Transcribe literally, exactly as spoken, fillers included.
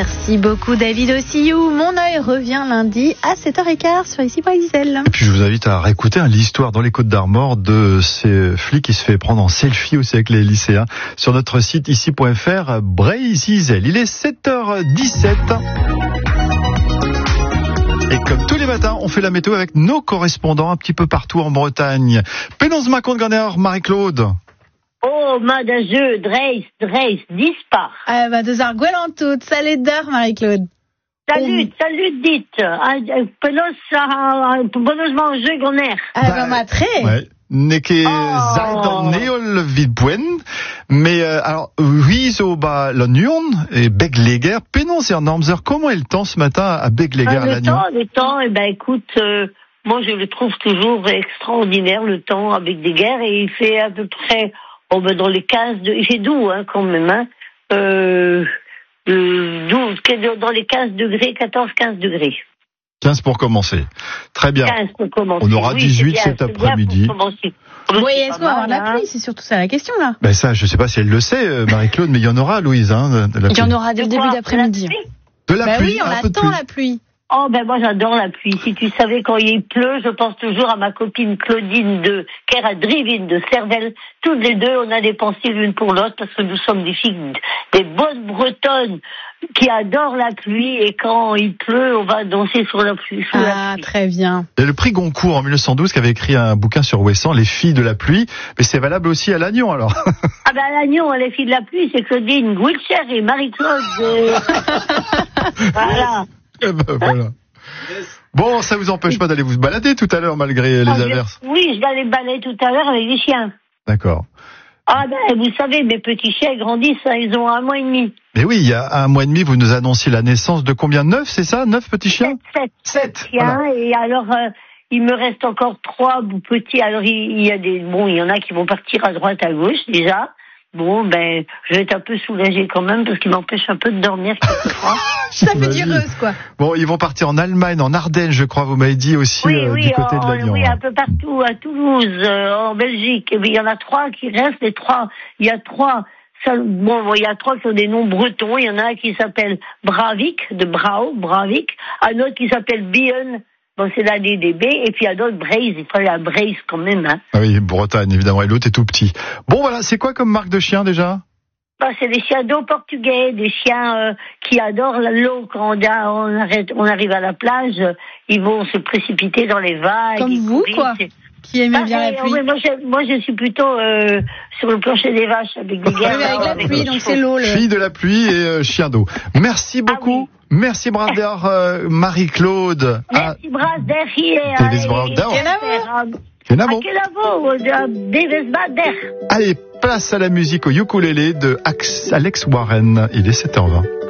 Merci beaucoup David Ossillou. Mon œil revient lundi à sept heures quinze sur Ici Bruxelles. Et puis je vous invite à réécouter hein, l'histoire dans les Côtes d'Armor de ces flics qui se fait prendre en selfie aussi avec les lycéens sur notre site ici point f r. Bray-Zizel. Il est sept heures dix-sept. Et comme tous les matins, on fait la météo avec nos correspondants un petit peu partout en Bretagne. Pénonce Macon de Ganer, Marie-Claude. Oh, ma de jeu, Dreis, Dreis, dispar. Ah, bah, deux heures toutes. Salut d'heure, Marie-Claude. Salut, oh. salut, dites. Pénonce, pénonce manger, Ganer. Ah, bah, ma très. Ouais. Neke Oh. Zaldan Neol Vidbuen, mais euh, alors oui so ba l'Union et Begleger, pénonce et en Namzer, comment est le temps ce matin à Begleger Ah, à le l'Union? temps, le temps, eh ben écoute, euh, moi je le trouve toujours extraordinaire le temps avec des guerres et il fait à peu près, oh ben dans les quinze, de, il fait doux hein quand même hein, euh, euh, douze, dans les quinze degrés, quatorze quinze degrés. quinze pour commencer. Très bien. quinze pour commencer. On aura oui, dix-huit c'est bien, cet c'est bien après-midi. pour commencer. Oui, C'est est-ce pas qu'on va avoir de la mal, pluie? hein. C'est surtout ça la question, là. Ben ça, je sais pas si elle le sait, euh, Marie-Claude, mais il y en aura, Louise, hein, de la Il y en pluie. aura dès le De début quoi, d'après-midi. de la pluie De la Bah pluie, oui, on un peu de attend pluie. la pluie. Oh ben moi j'adore la pluie. Si tu savais quand il pleut, je pense toujours à ma copine Claudine de Kera Drivin de Cervelle. Toutes les deux, on a des pensées l'une pour l'autre parce que nous sommes des filles, des bonnes Bretonnes qui adorent la pluie et quand il pleut, on va danser sur la pluie. Sous la Ah, pluie. très bien. Il y a le prix Goncourt en mille neuf cent douze qui avait écrit un bouquin sur Ouessant, Les filles de la pluie, mais c'est valable aussi à Lannion alors. Ah ben à Lannion, les filles de la pluie, c'est Claudine Guilcher et Marie-Claude. euh, voilà. Eh ben, voilà. Bon, ça vous empêche pas d'aller vous balader tout à l'heure malgré les Ah, je- averses. Oui, je vais aller balayer tout à l'heure avec les chiens. D'accord. Ah ben, vous savez, mes petits chiens grandissent, hein, ils ont un mois et demi. Mais oui, il y a un mois et demi, vous nous annonciez la naissance de combien? Neuf, c'est ça? Neuf petits chiens? Sept, sept Sept. chiens, Voilà. et alors, euh, il me reste encore trois petits. Alors, il, il y a des, bon, il y en a qui vont partir à droite, à gauche, déjà. Bon, ben, je vais être un peu soulagée quand même, parce qu'il m'empêche un peu de dormir quelquefois. Ça fait J'imagine. dureuse, quoi. Bon, ils vont partir en Allemagne, en Ardennes, je crois, vous m'avez dit aussi, Oui, euh, oui, du côté de en- Lannion. oui, un peu partout, à Toulouse, euh, en Belgique. Et puis, il y en a trois qui restent, les trois, il y a trois, ça, bon, bon, il y a trois qui ont des noms bretons. Il y en a un qui s'appelle Bravik, de Brau, Bravik. Un autre qui s'appelle Bion, bon, c'est la D D B. Et puis, il y a d'autres Braise, il fallait la Braise quand même, hein. Ah oui, Bretagne, évidemment, et l'autre est tout petit. Bon, voilà, c'est quoi comme marque de chien déjà? Bah, c'est des chiens d'eau portugais, des chiens euh, qui adorent la- l'eau. Quand on, a- on, arrête, on arrive à la plage, euh, ils vont se précipiter dans les vagues. Comme ils vous, courir, quoi. c'est- Qui aimait Ah, bien la et, pluie. ouais, moi, je, moi, je suis plutôt euh, sur le plancher des vaches avec des Oui, gars. mais avec la avec pluie, des donc chevaux. c'est l'eau, le... Fille de la pluie et euh, chien d'eau. Merci beaucoup. Merci Brader, euh, Marie-Claude. Ah, Merci, Brasder, hier. Davis Brasder. Kenavo, Kenavo, Davis Brasder. allez, place à la musique au ukulélé de Ax- Alex Warren. Il est sept heures vingt.